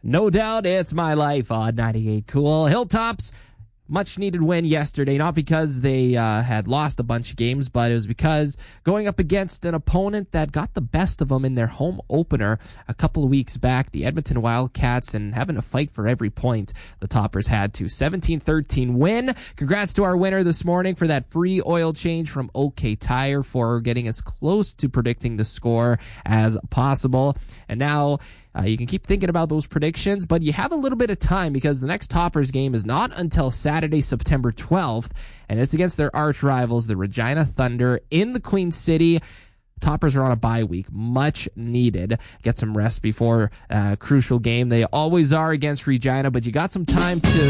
No doubt it's my life on 98 Cool. Hilltops, much needed win yesterday, not because they had lost a bunch of games, but it was because going up against an opponent that got the best of them in their home opener a couple of weeks back, the Edmonton Wildcats, and having to fight for every point the Toppers had to. 17-13 win. Congrats to our winner this morning for that free oil change from OK Tire for getting as close to predicting the score as possible. And now you can keep thinking about those predictions, but you have a little bit of time because the next Toppers game is not until Saturday, September 12th, and it's against their arch rivals, the Regina Thunder, in the Queen City. Toppers are on a bye week, much needed. Get some rest before a crucial game. They always are against Regina, but you got some time to